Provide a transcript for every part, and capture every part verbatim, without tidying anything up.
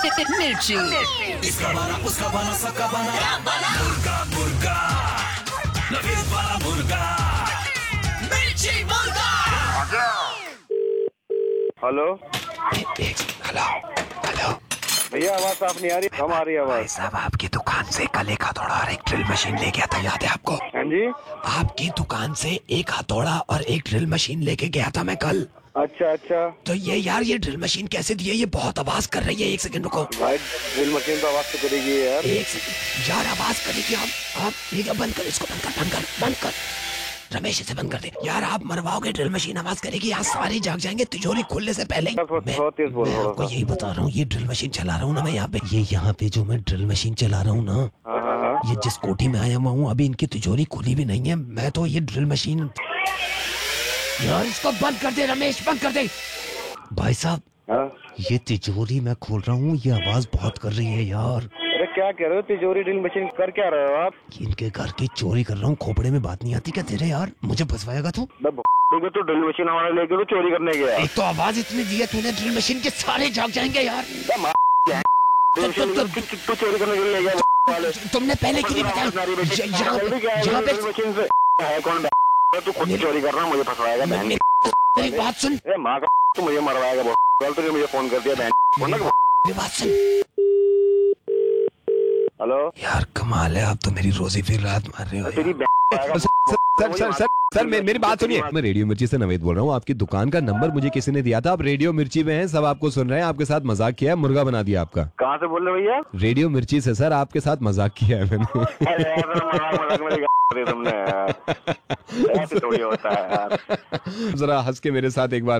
मिर्ची। इसका बना उसका बना सबका बना मुर्गा मुर्गा नवीन वाला मुर्गा मिर्ची मुर्गा। हेलो हेलो हेलो भैया, आवाज साफ नहीं आ रही, कम आ रही है भाई आवाज। साहब, आपकी दुकान से कल एक हथौड़ा और एक ड्रिल मशीन ले गया था, याद है आपको? हाँ जी। आपकी दुकान से एक हथौड़ा और एक ड्रिल मशीन लेके गया था मैं कल। अच्छा अच्छा। तो ये यार ये ड्रिल मशीन कैसे दी है? ये बहुत आवाज कर रही है। एक सेकंड रुको भाई, ड्रिल मशीन तो आवाज तो करेगी यार। एक सेकंड यार, आवाज करेगी। आप आप ठीक है, बंद कर इसको, बंद कर बंद कर बंद कर रमेश, इसे बंद कर दे यार। आप मरवाओगे, ड्रिल मशीन आवाज करेगी, आज सारे जाग जाएंगे तिजोरी खोलने से पहले ही। मैं, मैं आपको यही बता रहा हूँ, ये ड्रिल मशीन चला रहा हूँ ना मैं यहाँ पे, ये यहाँ पे जो मैं ड्रिल मशीन चला रहा हूँ ना, ये जिस कोठी में आया हुआ हूँ, अभी इनकी तिजोरी खुली भी नहीं है। मैं तो ये ड्रिल मशीन यार, इसको बंद कर दे रमेश, बंद कर दे। भाई साहब, ये तिजोरी मैं खोल रहा हूँ, ये आवाज बहुत कर रही है यार। अरे क्या कह रहे हो? तिजोरी ड्रिल मशीन कर क्या रहे हो आप? इनके घर की चोरी कर रहा हूँ, खोपड़े में बात नहीं आती क्या तेरे यार? मुझे फंसवाएगा तू? तो ड्रिल मशीन हमारे लेके तो चोरी करने गया। एक तो आवाज इतनी दी है तूने, ड्रिल मशीन के सारे जाग जाएंगे यार। तू चोरी करने के लिए ले गया। तुमने पहले क्यों नहीं बताया? यहाँ पे मशीन से है कौन? तू खुद चोरी कर रहा है, मुझे फंसवाएगा। मेरी बात सुन, माँ का तू मुझे मरवाएगा। कल तुझे मुझे फोन कर दिया बहन। मेरी बात सुन। हेलो यार कमाल है, आप तो मेरी रोजी फिर रात मार रहे हो। तेरी sir sir sir sir sir मे, मेरी बात सुनिए, मैं रेडियो मिर्ची से नवेद बोल रहा हूँ। आपकी दुकान का नंबर मुझे किसी ने दिया था, आप रेडियो मिर्ची में हैं, सब आपको सुन रहे हैं, आपके साथ मजाक किया है, मुर्गा बना दिया आपका। कहाँ से बोल रहे भैया? रेडियो मिर्ची से सर, आपके साथ मजाक किया है मैंने। तुमने ऐसे थोड़ी होता है यार। जरा हंस के मेरे साथ एक बार।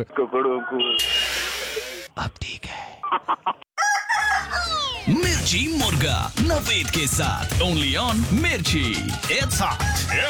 अब ठीक है। मिर्ची मुर्गा नवेद के साथ ओनली ऑन मिर्ची। It's hot.